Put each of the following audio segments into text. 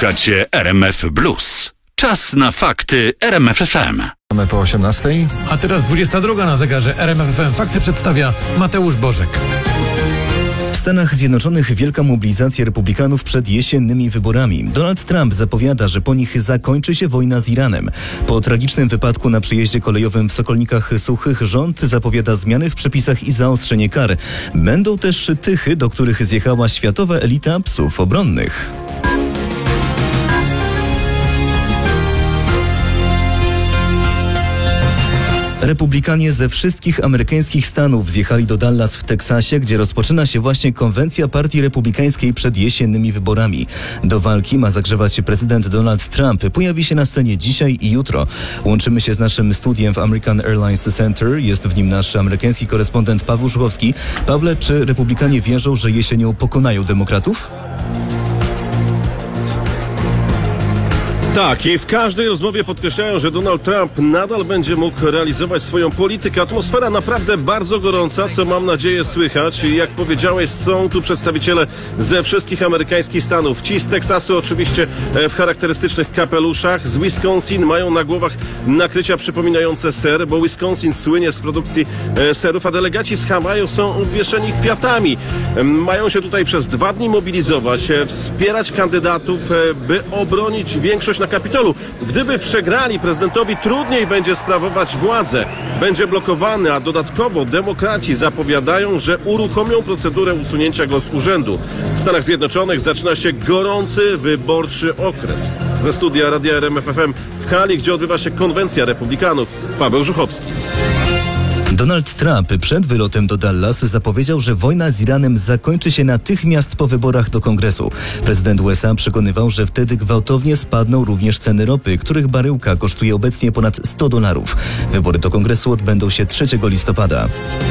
Słuchacie RMF Blues. Czas na fakty RMF FM. Mamy po 18:00. A teraz 22 na zegarze RMF FM. Fakty przedstawia Mateusz Bożek. W Stanach Zjednoczonych wielka mobilizacja republikanów przed jesiennymi wyborami. Donald Trump zapowiada, że po nich zakończy się wojna z Iranem. Po tragicznym wypadku na przejeździe kolejowym w Sokolnikach Suchych rząd zapowiada zmiany w przepisach i zaostrzenie kar. Będą też tychy, do których zjechała światowa elita psów obronnych. Republikanie ze wszystkich amerykańskich stanów zjechali do Dallas w Teksasie, gdzie rozpoczyna się właśnie konwencja partii republikańskiej przed jesiennymi wyborami. Do walki ma zagrzewać się prezydent Donald Trump. Pojawi się na scenie dzisiaj i jutro. Łączymy się z naszym studiem w American Airlines Center. Jest w nim nasz amerykański korespondent Paweł Żuchowski. Pawle, czy republikanie wierzą, że jesienią pokonają demokratów? Tak, i w każdej rozmowie podkreślają, że Donald Trump nadal będzie mógł realizować swoją politykę. Atmosfera naprawdę bardzo gorąca, co mam nadzieję słychać. I jak powiedziałeś, są tu przedstawiciele ze wszystkich amerykańskich stanów. Ci z Teksasu oczywiście w charakterystycznych kapeluszach. Z Wisconsin mają na głowach nakrycia przypominające ser, bo Wisconsin słynie z produkcji serów, a delegaci z Hawaju są obwieszeni kwiatami. Mają się tutaj przez 2 dni mobilizować, wspierać kandydatów, by obronić większość na Kapitolu. Gdyby przegrali, prezydentowi trudniej będzie sprawować władzę. Będzie blokowany, a dodatkowo demokraci zapowiadają, że uruchomią procedurę usunięcia go z urzędu. W Stanach Zjednoczonych zaczyna się gorący, wyborczy okres. Ze studia Radia RMF FM w Kali, gdzie odbywa się konwencja republikanów, Paweł Żuchowski. Donald Trump przed wylotem do Dallas zapowiedział, że wojna z Iranem zakończy się natychmiast po wyborach do Kongresu. Prezydent USA przekonywał, że wtedy gwałtownie spadną również ceny ropy, których baryłka kosztuje obecnie ponad $100. Wybory do Kongresu odbędą się 3 listopada.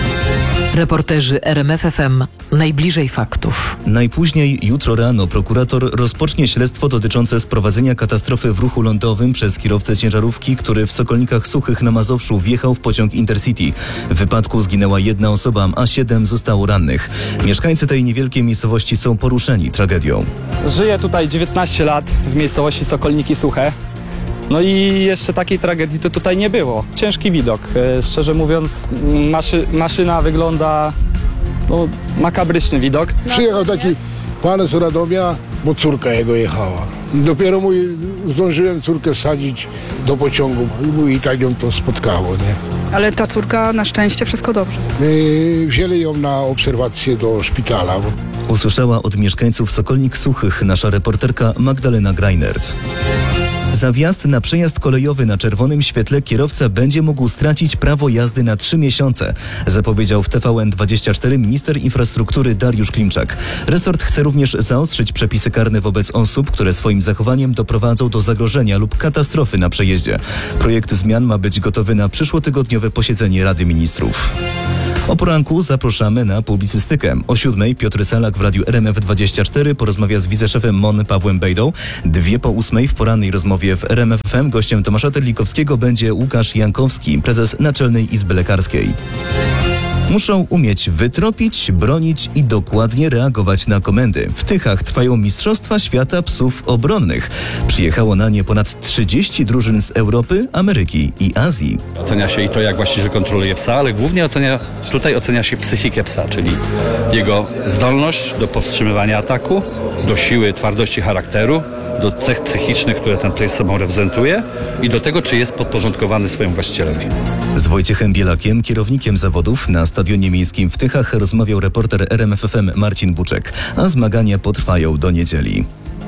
Reporterzy RMF FM najbliżej faktów. Najpóźniej jutro rano prokurator rozpocznie śledztwo dotyczące sprowadzenia katastrofy w ruchu lądowym przez kierowcę ciężarówki, który w Sokolnikach Suchych na Mazowszu wjechał w pociąg Intercity. W wypadku zginęła 1 osoba, a 7 zostało rannych. Mieszkańcy tej niewielkiej miejscowości są poruszeni tragedią. Żyję tutaj 19 lat w miejscowości Sokolniki Suche. No i jeszcze takiej tragedii to tutaj nie było. Ciężki widok. Szczerze mówiąc, maszyna wygląda... makabryczny widok. Przyjechał taki pan z Radomia, bo córka jego jechała. I dopiero zdążyłem córkę wsadzić do pociągu i tak ją to spotkało, nie? Ale ta córka na szczęście wszystko dobrze. Wzięli ją na obserwację do szpitala. Usłyszała od mieszkańców Sokolnik Suchych nasza reporterka Magdalena Greinert. Za wjazd na przejazd kolejowy na czerwonym świetle kierowca będzie mógł stracić prawo jazdy na 3 miesiące, zapowiedział w TVN24 minister infrastruktury Dariusz Klimczak. Resort chce również zaostrzyć przepisy karne wobec osób, które swoim zachowaniem doprowadzą do zagrożenia lub katastrofy na przejeździe. Projekt zmian ma być gotowy na przyszłotygodniowe posiedzenie Rady Ministrów. O poranku zapraszamy na publicystykę. O 7:00 Piotr Salak w radiu RMF24 porozmawia z wiceszefem MON Pawłem Bejdą. 2:08 w porannej rozmowie w RMF FM gościem Tomasza Terlikowskiego będzie Łukasz Jankowski, prezes Naczelnej Izby Lekarskiej. Muszą umieć wytropić, bronić i dokładnie reagować na komendy. W Tychach trwają Mistrzostwa Świata Psów Obronnych. Przyjechało na nie ponad 30 drużyn z Europy, Ameryki i Azji. Ocenia się i to, jak właściciel kontroluje psa, ale głównie ocenia się psychikę psa, czyli jego zdolność do powstrzymywania ataku, do siły, twardości charakteru, do cech psychicznych, które ten pies sobą reprezentuje i do tego, czy jest podporządkowany swojemu właścicielowi. Z Wojciechem Bielakiem, kierownikiem zawodów na Stadionie Miejskim w Tychach, rozmawiał reporter RMF FM Marcin Buczek, a zmagania potrwają do niedzieli.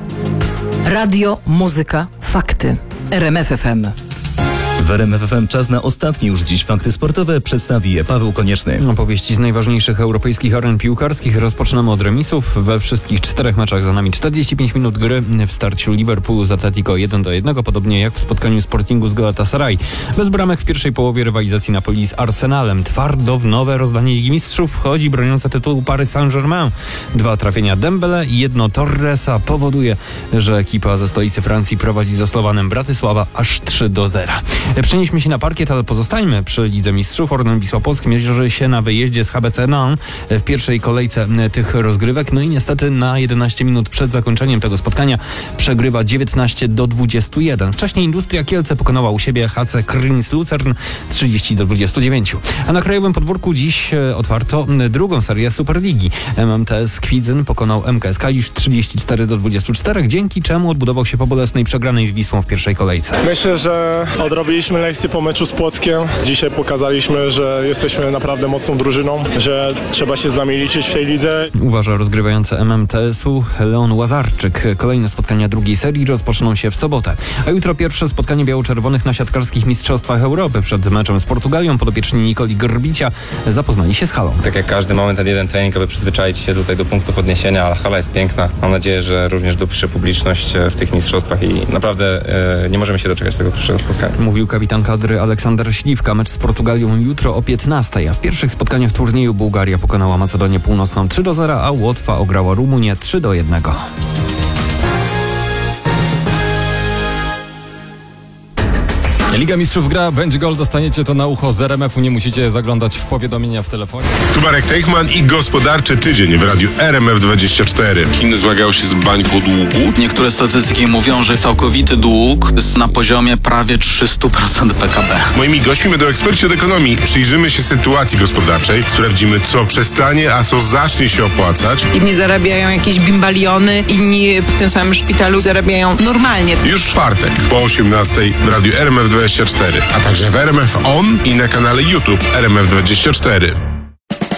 Radio, muzyka, fakty. RMF FM. W RMF FM czas na ostatnie już dziś fakty sportowe. Przedstawi je Paweł Konieczny. Opowieści z najważniejszych europejskich aren piłkarskich. Rozpoczynamy od remisów. We wszystkich 4 meczach za nami 45 minut gry. W starciu Liverpoolu z Atletico 1-1, podobnie jak w spotkaniu Sportingu z Galatasaray. Bez bramek w pierwszej połowie rywalizacji Napoli z Arsenalem. Twardo w nowe rozdanie Ligi Mistrzów wchodzi broniąca tytułu Paris Saint-Germain. 2 trafienia Dembele i 1 Torresa powoduje, że ekipa ze stolicy Francji prowadzi za Slowanem Bratysława aż 3-0. Przenieśmy się na parkiet, ale pozostańmy przy Lidze Mistrzów. Orlen Wisła Płock mierzy się na wyjeździe z HBC Nan w pierwszej kolejce tych rozgrywek. No i niestety na 11 minut przed zakończeniem tego spotkania przegrywa 19-21. Wcześniej Industria Kielce pokonała u siebie HC Krynis Lucern 30-29. A na krajowym podwórku dziś otwarto drugą serię Superligi. MMTS Kwidzyn pokonał MKS Kalisz 34-24, dzięki czemu odbudował się po bolesnej przegranej z Wisłą w pierwszej kolejce. Myślę, że odrobiliśmy lekcję po meczu z Płockiem. Dzisiaj pokazaliśmy, że jesteśmy naprawdę mocną drużyną, że trzeba się z nami liczyć w tej lidze. Uważa rozgrywający MMTS-u Leon Łazarczyk. Kolejne spotkania drugiej serii rozpoczną się w sobotę. A jutro pierwsze spotkanie biało-czerwonych na siatkarskich mistrzostwach Europy. Przed meczem z Portugalią podopieczni Nikoli Grbicia zapoznali się z halą. Tak jak każdy moment, ten jeden trening, aby przyzwyczaić się tutaj do punktów odniesienia, ale hala jest piękna. Mam nadzieję, że również dopisze publiczność w tych mistrzostwach i naprawdę nie możemy się doczekać tego pierwszego spotkania. Mówił kapitan kadry Aleksander Śliwka. Mecz z Portugalią jutro o 15:00, a w pierwszych spotkaniach turnieju Bułgaria pokonała Macedonię Północną 3-0, a Łotwa ograła Rumunię 3-1. Liga Mistrzów gra, będzie gol, dostaniecie to na ucho z RMF-u, nie musicie zaglądać w powiadomienia w telefonie. Tu Marek Teichman i gospodarczy tydzień w radiu RMF24. Chiny zmagają się z bańką długu. Niektóre statystyki mówią, że całkowity dług jest na poziomie prawie 300% PKB. Moimi gośćmi będą eksperci od ekonomii. Przyjrzymy się sytuacji gospodarczej, sprawdzimy, co przestanie, a co zacznie się opłacać. Inni zarabiają jakieś bimbaliony, inni w tym samym szpitalu zarabiają normalnie. Już w czwartek po 18:00 w radiu RMF24, a także w RMF On i na kanale YouTube RMF24.